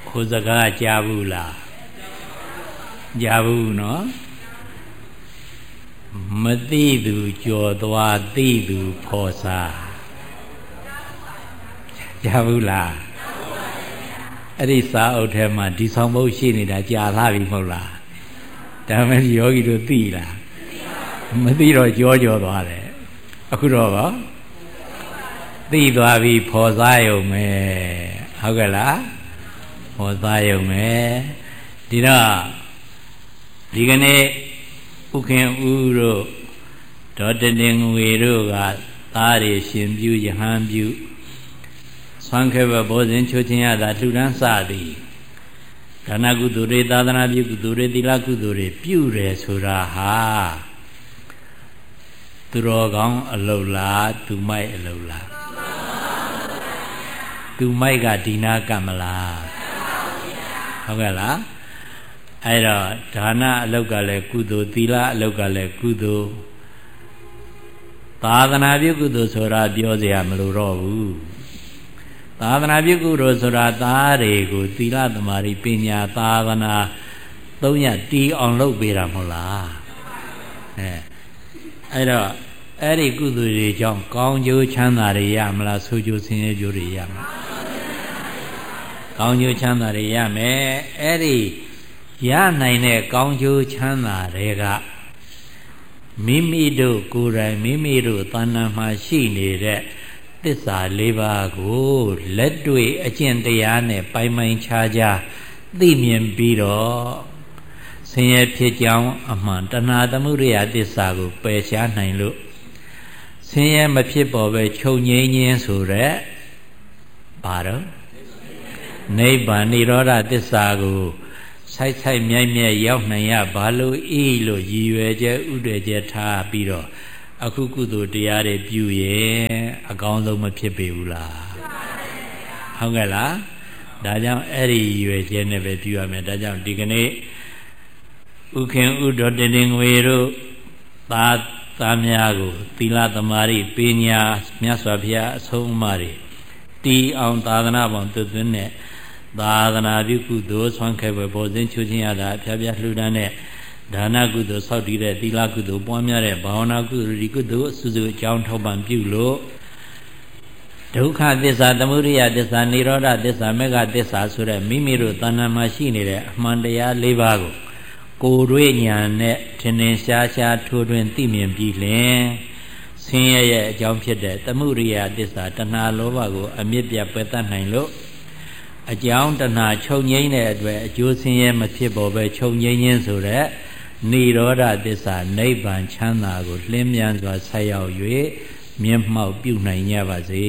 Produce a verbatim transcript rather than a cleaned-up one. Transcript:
ခိုးစကားကြားဘူးလားကြားဘူးနော်မသိသူကြော်သွားသိသူဖော်စားကြားဘူးလားအဲ့ဒီစာအုပ်ထဲမှာဒီဆောင်ပုဒ်ရှိနေတာကြာလာပြီမဟုတ်လားဒါမှမဟုတ်ယောဂီတို့သိလားမသိတော့ကြောကြောသွားတယ်အခုတော့ဗောသိသွားပြီဖော်စားရုံပဲဟုတ်ကဲ့လားဖော်စားရုံပဲဒီတော့ဒီကနေ့ဥခင်ဦးတို့ဒေါ်တတင်ငွေတို့ကသားရရှင်ပြုယဟန်ပြုဆွမ်းခဲဘဘောဇင်ချိုးချင်းရတာလှူဒန်းစသည်ဒါနကုသိုလ်တွေသာသနာပြုကုသိုလ်တွေသီလကုသိုလ်တွေပြုတယ်ဆိုတာဟာသူတော်ကောင်းအလုလားသူမိုက်အလုလားသူမိုက်ကဒီနာကမလားဟုတ်ကဲ့လားအဲ့တော့ဒါနအလုကလည်းကုသိုလ်သီလအလုကလည်းကုသိုလ်သာသနာပြုကုသိုလ်ဆိုတာပြောเสียမလို့တော့ဘူးသာသနာပြုကုသိုလ်ဆိုတာသားတွေကိုသီလသမာဓိပညာသာသနာသုံးရတီးအောင်လုပ်ပေးတာမဟုတ်လားအဲအဲ့တော့အဲ့ဒီကုသိုလ်တွေကြောင့်ကောင်းကျိုးချမ်းသာတွေရမလားဆိုးကျိုးဆင်းရဲကျိုးတွေရမလားကောင်းကျိုးချမ်းသာတွေရမယ်အဲ့ဒီရနိုင်တဲ့ကောင်းကျိုးချမ်းသာတွေကမိမိတို့ကိုယ်တိုင်မိမိတို့တဏ္ဍာမှာရှိနေတဲ့သစ္စာလေးပါးကိုလက်တွေ့အကျင့်တရားနဲ့ပိုင်ပိုင်ခြားခြားသိမြင်ပြီးတော့ဆင်းရဲဖြစ်ကြောင်းအမှန်တဏှာသမုဒယသစ္စာကိုပယ်ရှားနိုင်လို့ဆင်းရဲမဖြစ်ပေါ်ပဲချုပ်ငြိမ်းခြင်းဆိုတဲ့ဘာတော့နိဗ္ဗာန်និရောဓသစ္စာကိုဆိုင်ဆိုင်မြိုက်မြိုက်ရောက်နိုင်ရဘာလို့ဤလို့ရည်ရွယ်ချက်ဥဒွယ်ချက်ထားပြီးတော့အခုကုသိုလ်တရားတွေပြုရင်အကောင်းဆုံးမဖြစ်ပေဘူးလားဟုတ်ကဲ့လားဒါကြောင့်အဲ့ဒီရည်ရွယ်ချက်နဲ့ပဲပြုရမယ်ဒါကြောင့်ဒီကနေ့ဥခင်ဥဒေါ်တတင်ငွေတို့သားသားများကိုသီလသမာဓိပညာမြတ်စွာဘုရားအဆုံးအမတွေတီးအောင်သာသနာပေါင်းသွတ်သွင်းတဲ့သာသနာပြုကုသိုလ်ဆွမ်းခဲပွဲဘောဇင်းချိုးချင်းရတာအဖျားဖျားလှူဒန်းတဲ့ဒါနကုသိုလ်ဆောက်တည်တဲ့သီလကုသိုလ်ပွားများတဲ့ဘာဝနာကုသိုလ်ဒီကုသိုလ်အစုစုအကြောင်းထောက်ပံ့ပြုလို့ဒုက္ခသစ္စာသမုဒယသစ္စာនិရောဓသစ္စာမေဃသစ္စာဆိုတဲ့မိမိတို့တဏ္ဍာမှာရှိနေတဲ့အမှန်တရား၄ပါးကိုကိုယ်တွေ့ဉာဏ်နဲ့ထင်ထင်ရှားရှားထိုးထွင်းသိမြင်ပြီးလင်ဆင်းရဲရဲ့အကြောင်းဖြစ်တဲ့သမုဒယသစ္စာတဏှာလောဘကိုအမြစ်ပြတ်ပယ်တတ်နိုင်လို့အကြောင်းတဏှာချုပ်ငြိမ်းတဲ့အတွက်အကျိုးဆင်းရဲမဖြစ်ပေါ်ပဲချုပ်ငြိမ်းခြင်းဆိုတဲ့និရောဓသစ္စာနိဗ္ဗာန်ချမ်းသာကိုလင်းမြန်စွာဆက်ရောက်၍မျက်မှောက်ပြုနိုင်ကြပါစေ